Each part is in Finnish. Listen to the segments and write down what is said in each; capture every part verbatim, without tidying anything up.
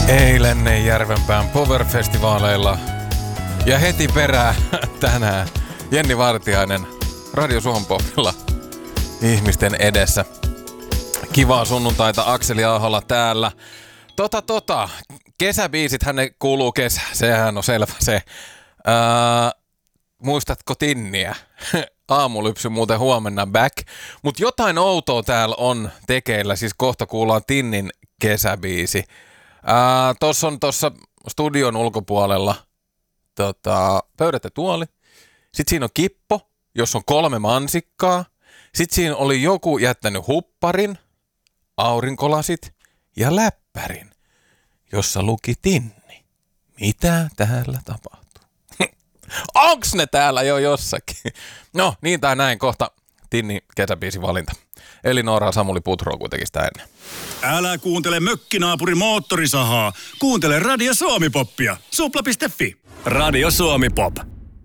Eilen Järvenpään Power-festivaaleilla ja heti perään tänään Jenni Vartiainen Radio Suomen Popilla ihmisten edessä. Kivaa sunnuntaita, Akseli Ahola täällä. Tota tota, kesäbiisit hänne kuuluu kesä, sehän on selvä se. Ää, muistatko Tinniä? Aamulypsy muuten huomenna back. Mut jotain outoa täällä on tekeillä, siis kohta kuullaan Tinnin kesäbiisi. Ää, tossa on tossa studion ulkopuolella tota, pöydät ja tuoli. Sitten siinä on kippo, jossa on kolme mansikkaa. Sitten siinä oli joku jättänyt hupparin, aurinkolasit ja läppärin, jossa luki Tinni. Mitä täällä tapahtuu? Onks ne täällä jo jossakin? No, niin tai näin, kohta Tinni kesäbiisi valinta. Eli Noora Samuli Putro kuitenkin sitä ennen. Älä kuuntele mökkinaapuri moottorisahaa. Kuuntele Radio Suomi Poppia. supla piste fi. Radio Suomi Pop.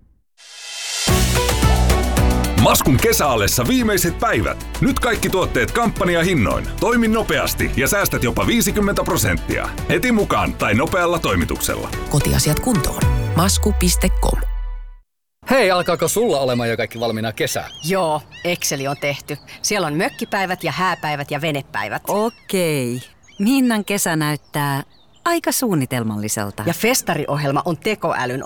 Maskun kesäallessa viimeiset päivät. Nyt kaikki tuotteet kampanjahinnoin. Toimi nopeasti ja säästät jopa viisikymmentä prosenttia. Heti mukaan tai nopealla toimituksella. Kotiasiat kuntoon. masku piste com. Hei, alkaako sulla olemaan jo kaikki valmiina kesää? Joo, Exceli on tehty. Siellä on mökkipäivät ja hääpäivät ja venepäivät. Okei. Minnan kesä näyttää aika suunnitelmalliselta. Ja festariohjelma on tekoälyn